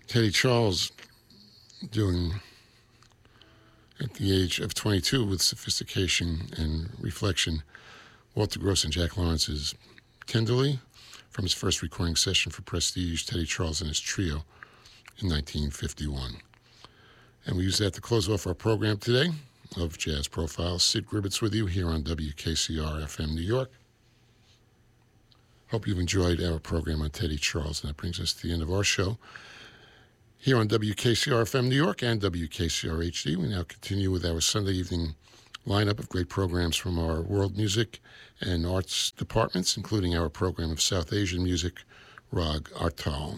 Teddy Charles doing at the age of 22 with sophistication and reflection Walter Gross and Jack Lawrence's Tenderly from his first recording session for Prestige, Teddy Charles and his trio in 1951. And we use that to close off our program today of Jazz Profiles. Sid Gribbets with you here on WKCR FM New York. Hope you've enjoyed our program on Teddy Charles, and that brings us to the end of our show. Here on WKCR FM New York and WKCR HD, we now continue with our Sunday evening lineup of great programs from our world music and arts departments, including our program of South Asian music, Rag Artal.